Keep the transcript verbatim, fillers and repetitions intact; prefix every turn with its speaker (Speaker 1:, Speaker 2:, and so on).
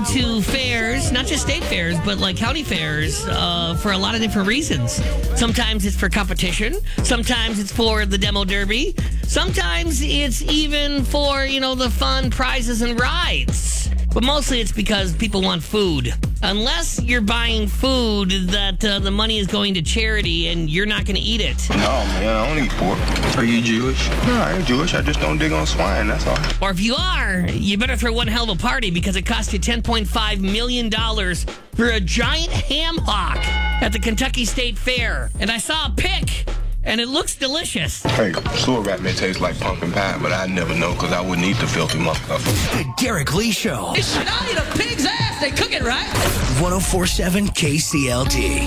Speaker 1: go to fairs, not just state fairs, but like county fairs, uh, for a lot of different reasons. Sometimes it's for competition. Sometimes it's for the demo derby. Sometimes it's even for, you know, the fun prizes and rides. But mostly it's because people want food. Unless you're buying food that uh, the money is going to charity and you're not going to eat it.
Speaker 2: No, man, I don't eat pork. Are you Jewish? No, I ain't Jewish. I just don't dig on swine, that's all.
Speaker 1: Or if you are, you better throw one hell of a party because it cost you ten point five million dollars for a giant ham hock at the Kentucky State Fair. And I saw a pic, and it looks delicious.
Speaker 2: Hey, sewer rat may taste like pumpkin pie, but I'd never know because I wouldn't eat the filthy motherfucker.
Speaker 3: The Derek Lee Show.
Speaker 4: They should not eat a pig's ass. They cook it right.
Speaker 3: one oh four point seven K C L D.